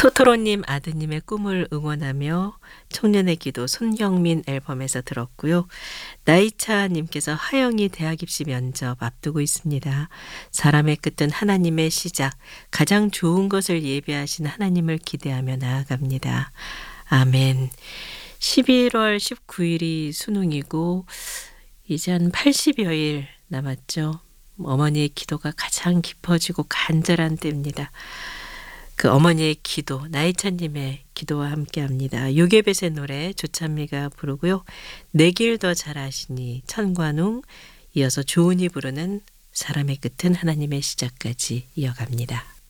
토토로님 아드님의 꿈을 응원하며 청년의 기도 손경민 앨범에서 들었고요. 나이차님께서 하영이 대학 입시 면접 앞두고 있습니다. 사람의 끝은 하나님의 시작, 가장 좋은 것을 예비하신 하나님을 기대하며 나아갑니다. 아멘. 11월 19일이 수능이고 이제 한 80여일 남았죠. 어머니의 기도가 가장 깊어지고 간절한 때입니다. 그 어머니의 기도, 나이차님의 기도와 함께합니다. 요괴벳의 노래 조찬미가 부르고요. 내 길 더 잘 아시니 천관웅, 이어서 조은이 부르는 사람의 끝은 하나님의 시작까지 이어갑니다.